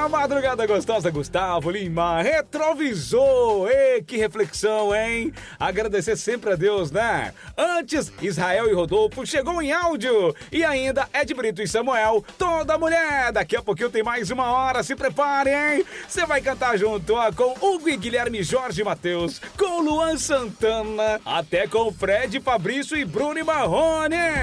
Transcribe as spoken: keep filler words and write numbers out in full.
Madrugada gostosa, Gustavo Lima, retrovisor. Ei, que reflexão, hein? Agradecer sempre a Deus, né? Antes, Israel e Rodolfo chegou em áudio. E ainda Ed Brito e Samuel, toda mulher. Daqui a pouquinho tem mais uma hora, se prepare, hein? Você vai cantar junto ó, com Hugo e Guilherme Jorge Matheus, com Luan Santana, até com Fred, Fabrício e Bruno e Marrone.